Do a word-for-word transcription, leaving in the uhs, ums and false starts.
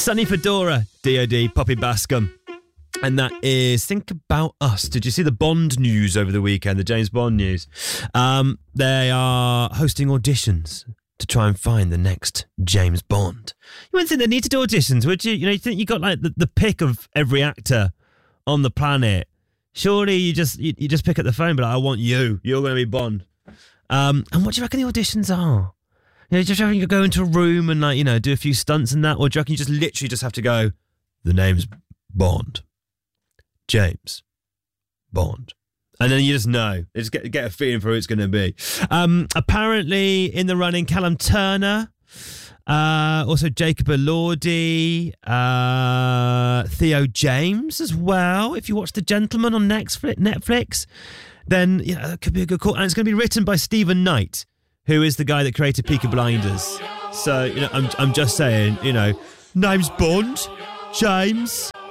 Sunny Fedora, D O D, Poppy Bascom. And that is Think About Us. Did you see the Bond news over the weekend, the James Bond news? Um, they are hosting auditions to try and find the next James Bond. You wouldn't think they need to do auditions, would you? You know, you think you got like the, the pick of every actor on the planet. Surely you just you, you just pick up the phone, but like, I want you. You're going to be Bond. Um, and what do you reckon the auditions are? You know, do you reckon you go into a room and like you know do a few stunts and that, or do you reckon you just literally just have to go? The name's Bond. James Bond. And then you just know. You just get, get a feeling for who it's going to be. Um, apparently, in the running, Callum Turner, uh, also Jacob Elordi, uh, Theo James as well. If you watch The Gentleman on Netflix, then you know, that could be a good call. And it's going to be written by Stephen Knight, who is the guy that created Peaky Blinders. So, you know, I'm, I'm just saying, you know, name's Bond, James